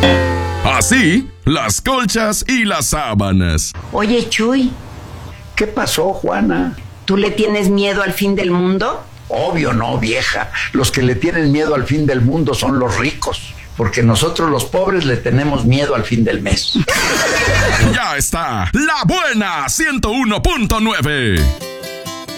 Así, las colchas y las sábanas. Oye, Chuy, ¿Qué pasó, Juana? ¿tú le tienes miedo al fin del mundo? Obvio no, vieja. Los que le tienen miedo al fin del mundo son los ricos, porque nosotros los pobres le tenemos miedo al fin del mes. Ya está, La Buena 101.9.